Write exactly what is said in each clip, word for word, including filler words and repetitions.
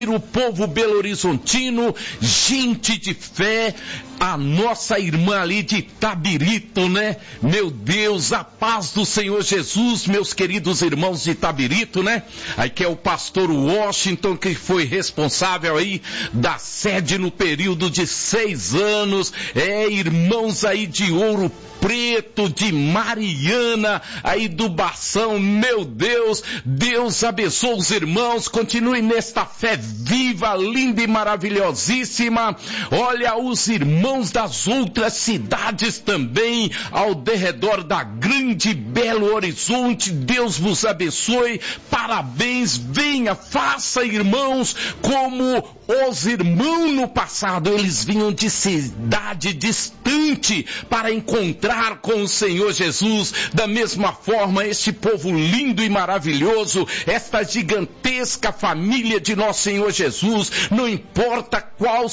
o povo belo-horizontino, gente de fé, a nossa irmã ali de Itabirito, né? Meu Deus, a paz do Senhor Jesus, meus queridos irmãos de Itabirito, né? Aí que é o pastor Washington, que foi responsável aí da sede no período de seis anos, é, irmãos aí de Ouro Preto, de Mariana, aí do Bação, meu Deus, Deus abençoe os irmãos, continue nesta fé viva, linda e maravilhosíssima. Olha, os irmãos das outras cidades também, ao derredor da grande Belo Horizonte, Deus vos abençoe, parabéns, venha, faça, irmãos, como os irmãos no passado, eles vinham de cidade distante para encontrar com o Senhor Jesus. Da mesma forma, este povo lindo e maravilhoso, esta gigantesca família de nosso Senhor Jesus, não importa qual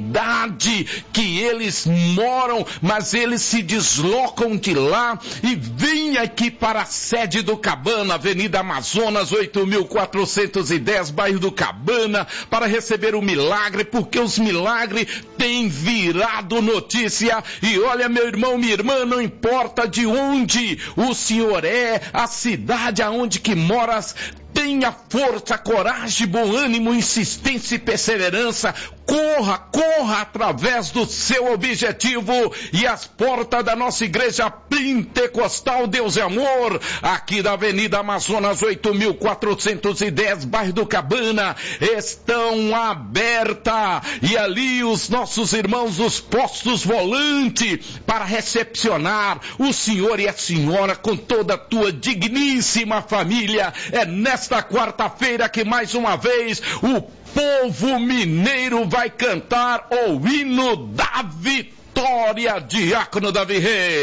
cidade que eles moram, mas eles se deslocam de lá e vêm aqui para a sede do Cabana, Avenida Amazonas, oito mil quatrocentos e dez, bairro do Cabana, para receber o milagre, porque os milagres têm virado notícia. E olha, meu irmão, minha irmã, não importa de onde o senhor é, a cidade aonde que moras, tenha força, coragem, bom ânimo, insistência e perseverança. Corra, corra através do seu objetivo, e as portas da nossa igreja pentecostal Deus é Amor, aqui da Avenida Amazonas, oito mil quatrocentos e dez, bairro do Cabana, estão abertas, e ali os nossos irmãos dos postos volante para recepcionar o senhor e a senhora com toda a tua digníssima família. É nesta quarta-feira que mais uma vez o povo mineiro vai cantar o hino da vitória, diácono Davi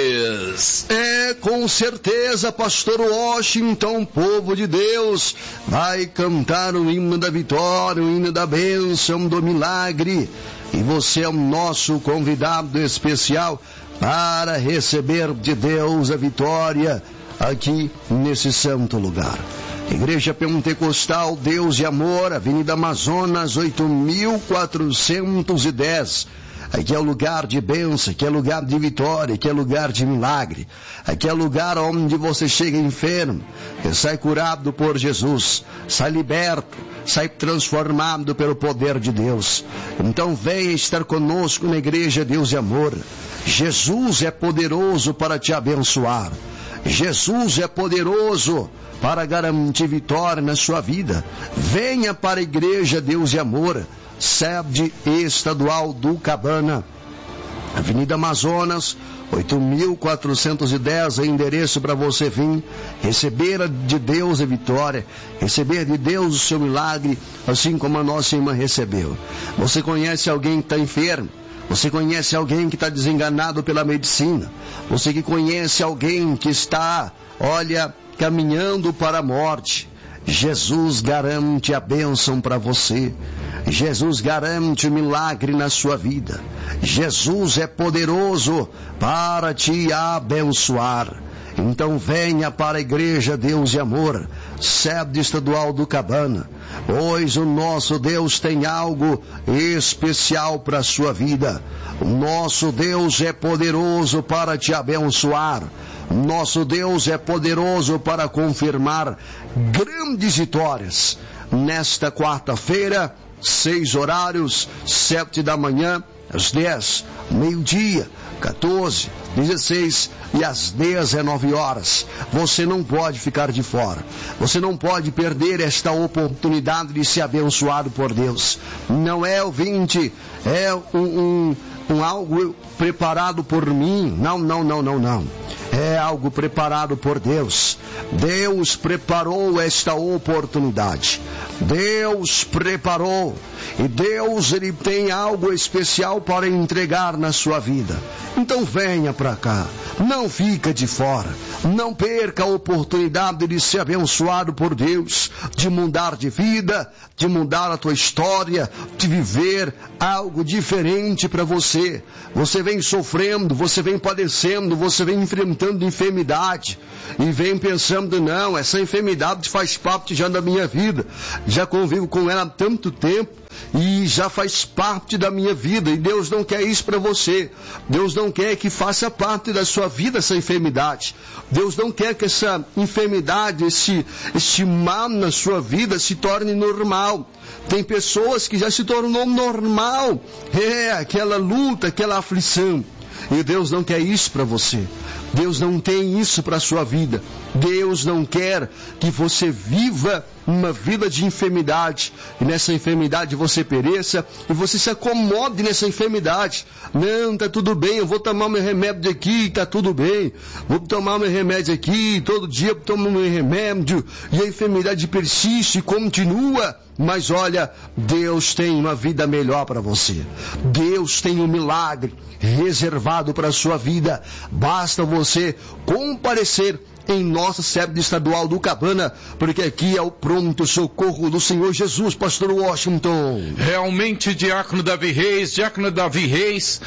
Reis. É, com certeza, pastor Washington, povo de Deus, vai cantar o hino da vitória, o hino da bênção, do milagre. E você é o nosso convidado especial para receber de Deus a vitória aqui nesse santo lugar. Igreja Pentecostal Deus e Amor, Avenida Amazonas, oito mil quatrocentos e dez. Aqui é o lugar de bênção, aqui é lugar de vitória, aqui é lugar de milagre. Aqui é lugar onde você chega enfermo e sai curado por Jesus, sai liberto, sai transformado pelo poder de Deus. Então venha estar conosco na Igreja Deus e Amor. Jesus é poderoso para te abençoar. Jesus é poderoso para garantir vitória na sua vida. Venha para a Igreja Deus e Amor, sede estadual do Cabana, Avenida Amazonas, oito mil quatrocentos e dez, é endereço para você vir receber de Deus a vitória, receber de Deus o seu milagre, assim como a nossa irmã recebeu. Você conhece alguém que está enfermo? Você conhece alguém que está desenganado pela medicina? Você que conhece alguém que está, olha, caminhando para a morte? Jesus garante a bênção para você. Jesus garante o milagre na sua vida. Jesus é poderoso para te abençoar. Então venha para a Igreja Deus e Amor, sede estadual do Cabana, pois o nosso Deus tem algo especial para a sua vida. O nosso Deus é poderoso para te abençoar. Nosso Deus é poderoso para confirmar grandes vitórias. Nesta quarta-feira, seis horários, sete da manhã, às dez, meio-dia, quatorze, dezesseis e às dezenove horas. Você não pode ficar de fora. Você não pode perder esta oportunidade de ser abençoado por Deus. Não é, ouvinte, é um, um, um algo preparado por mim. Não, não, não, não, não. É algo preparado por Deus. Deus preparou esta oportunidade. Deus preparou. E Deus, Ele tem algo especial para entregar na sua vida. Então venha para cá. Não fica de fora. Não perca a oportunidade de ser abençoado por Deus, de mudar de vida, de mudar a tua história, de viver algo diferente para você. Você vem sofrendo, você vem padecendo, você vem enfrentando enfermidade e vem pensando, não, essa enfermidade faz parte já da minha vida. Já convivo com ela há tanto tempo e já faz parte da minha vida, e Deus não quer isso para você. Deus não quer que faça parte da sua vida essa enfermidade. Deus não quer que essa enfermidade, esse, esse mal na sua vida se torne normal. Tem pessoas que já se tornou normal, é, aquela luta, aquela aflição. E Deus não quer isso para você. Deus não tem isso para a sua vida. Deus não quer que você viva uma vida de enfermidade, e nessa enfermidade você pereça, e você se acomode nessa enfermidade. Não, tá tudo bem, eu vou tomar meu remédio aqui, tá tudo bem. Vou tomar meu remédio aqui, todo dia eu tomo meu remédio, e a enfermidade persiste e continua. Mas olha, Deus tem uma vida melhor para você. Deus tem um milagre reservado para a sua vida. Basta você comparecer em nossa sede estadual do Cabana, porque aqui é o pronto socorro do Senhor Jesus. Pastor Washington. Realmente, Diácono Davi Reis, Diácono Davi Reis,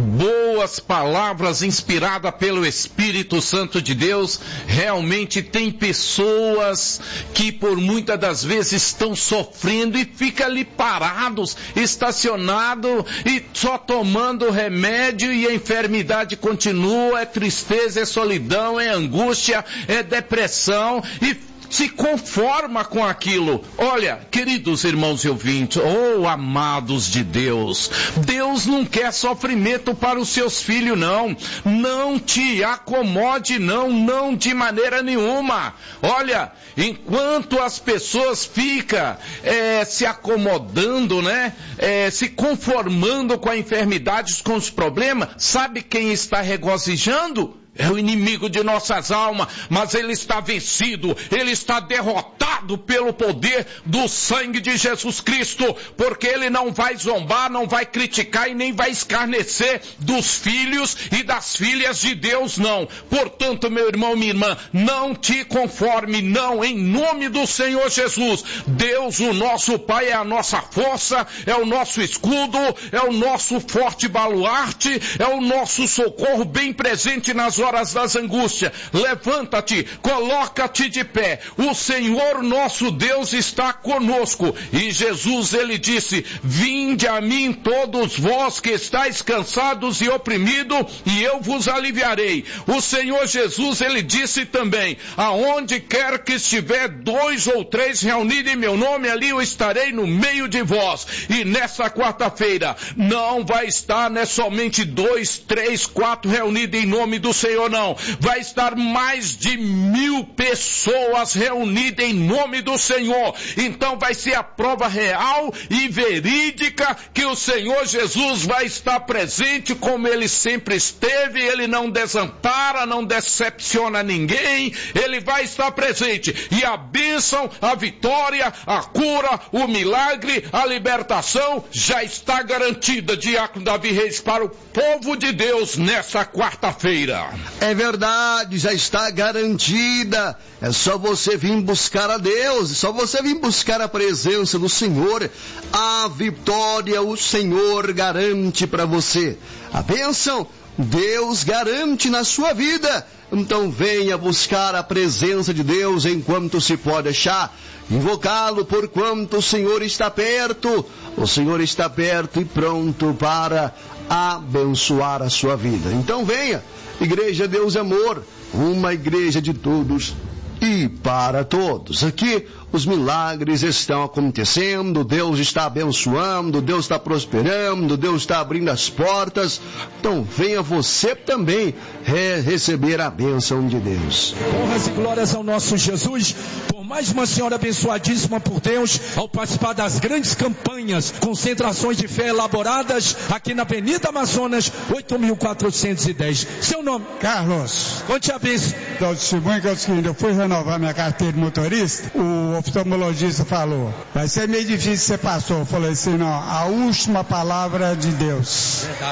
boas palavras inspiradas pelo Espírito Santo de Deus. Realmente tem pessoas que por muitas das vezes estão sofrendo e ficam ali parados, estacionados e só tomando remédio, e a enfermidade continua. É tristeza, é solidão, é angústia, é depressão, e se conforma com aquilo. Olha, queridos irmãos e ouvintes, oh amados de Deus, Deus não quer sofrimento para os seus filhos, não. Não te acomode, não, não de maneira nenhuma. Olha, enquanto as pessoas ficam é, se acomodando, né, é, se conformando com a enfermidade, com os problemas, sabe quem está regozijando? É o inimigo de nossas almas, mas ele está vencido, ele está derrotado pelo poder do sangue de Jesus Cristo, porque ele não vai zombar, não vai criticar e nem vai escarnecer dos filhos e das filhas de Deus, não. Portanto, meu irmão, minha irmã, não te conforme, não, em nome do Senhor Jesus. Deus, o nosso Pai, é a nossa força, é o nosso escudo, é o nosso forte baluarte, é o nosso socorro bem presente nas horas das angústias. Levanta-te, coloca-te de pé. O Senhor nosso Deus está conosco. E Jesus, ele disse: vinde a mim todos vós que estáis cansados e oprimidos, e eu vos aliviarei. O Senhor Jesus, ele disse também: aonde quer que estiver dois ou três reunidos em meu nome, ali eu estarei no meio de vós. E nessa quarta-feira não vai estar, né, somente dois, três, quatro reunidos em nome do Senhor, não. Vai estar mais de mil pessoas reunidas em nome do Senhor. Então vai ser a prova real e verídica que o Senhor Jesus vai estar presente como ele sempre esteve. Ele não desampara, não decepciona ninguém. Ele vai estar presente. E a bênção, a vitória, a cura, o milagre, a libertação já está garantida, Diácono Davi Reis, para o povo de Deus nessa quarta-feira. É verdade, já está garantida. É só você vir buscar a Deus, é só você vir buscar a presença do Senhor. A vitória o Senhor garante para você. A bênção, Deus garante na sua vida. Então venha buscar a presença de Deus enquanto se pode achar. Invocá-lo por quanto o Senhor está perto. O Senhor está perto e pronto para abençoar a sua vida. Então venha. Igreja Deus Amor, uma igreja de todos e para todos. Aqui os milagres estão acontecendo, Deus está abençoando, Deus está prosperando, Deus está abrindo as portas. Então venha você também re- receber a bênção de Deus. Honras e glórias ao nosso Jesus, por mais uma senhora abençoadíssima por Deus, ao participar das grandes campanhas, concentrações de fé elaboradas aqui na Avenida Amazonas, oito mil quatrocentos e dez. Seu nome? Carlos. Conte a bênção. Então, testemunho que é o seguinte, eu fui renovar minha carteira de motorista, o oftalmologista falou, vai ser meio difícil você passou. Eu falei assim, não, a última palavra de Deus. Verdade.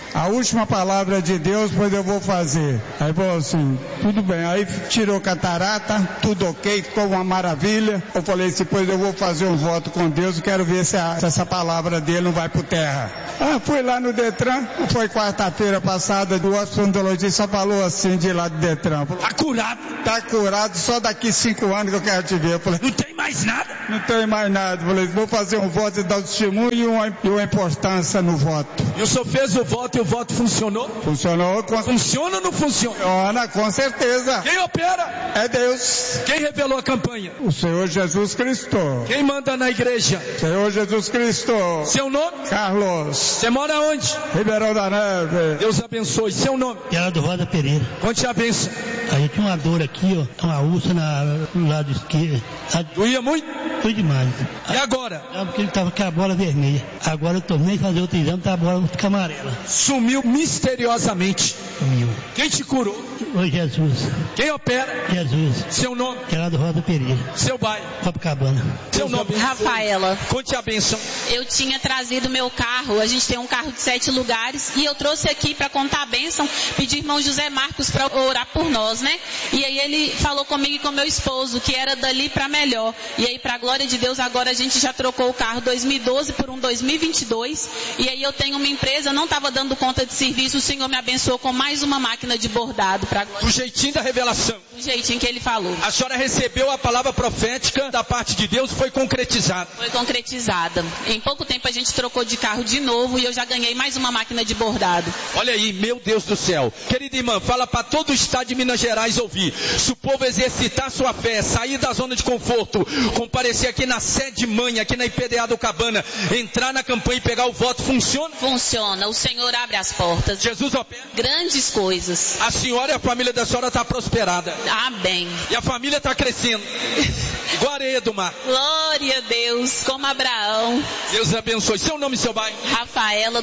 A última palavra de Deus, pois eu vou fazer. Aí falou assim, tudo bem. Aí tirou catarata, tudo ok, ficou uma maravilha. Eu falei assim, pois eu vou fazer um voto com Deus e quero ver se, a, se essa palavra dele não vai por terra. Ah, fui lá no Detran, foi quarta-feira passada, o oftalmologista falou assim de lá do Detran. Falou, tá curado. Tá curado, só daqui cinco anos que eu quero te ver. Eu falei, não tem mais nada? Não tem mais nada. Eu falei, vou fazer um voto e dar o testemunho e uma, e uma importância no voto. E o senhor fez o voto e o voto funcionou? Funcionou. Com... Funciona ou não funciona? Funciona, com certeza. Quem opera? É Deus. Quem revelou a campanha? O Senhor Jesus Cristo. Quem manda na igreja? Senhor Jesus Cristo. Seu nome? Carlos. Você mora onde? Ribeirão da Neve. Deus abençoe. Seu nome? Geraldo Rosa Pereira. Conte a bênção. Aí tinha uma dor aqui, ó, uma úlcera na, no lado esquerdo. A... Doía muito? Foi demais. E agora? É porque ele tava com a bola vermelha. Agora eu tornei fazer outro exame, tá a bola fica amarela. Sumiu misteriosamente. Sumiu. Quem te curou? Oi, Jesus. Quem opera? Jesus. Seu nome? Geraldo Rosa Pereira. Seu bairro? Copacabana. Seu nome? Rafaela. Conte a bênção. Eu tinha trazido meu carro, a gente tem um carro de sete lugares, e eu trouxe aqui para contar a bênção, pedir irmão José Marcos para orar por nós, né? E aí ele falou comigo e com meu esposo, que era dali para melhor. E aí, para a glória de Deus, agora a gente já trocou o carro dois mil e doze por um dois mil e vinte e dois. E aí eu tenho uma empresa, não estava dando conta de serviço, o Senhor me abençoou com mais uma máquina de bordado para glória. Do jeitinho da revelação. Do jeitinho que ele falou. A senhora recebeu a palavra profética da parte de Deus e foi concretizada. Foi concretizada. Em pouco tempo a gente trocou de carro de novo e eu já ganhei mais uma máquina de bordado. Olha aí, meu Deus do céu. Querida irmã, fala para todo o estado de Minas Gerais ouvir. Se o povo exercitar sua fé, sair da zona de conforto, comparecer aqui na sede mãe, aqui na I P D A do Cabana, entrar na campanha e pegar o voto, funciona? Funciona. O Senhor abre as portas. Jesus opera. Grandes coisas. A senhora e a família da senhora está prosperada. Amém. E a família está crescendo. Igual a areia do mar. Glória a Deus, como Abraão. Deus abençoe. Seu nome e seu bairro? Rafaela.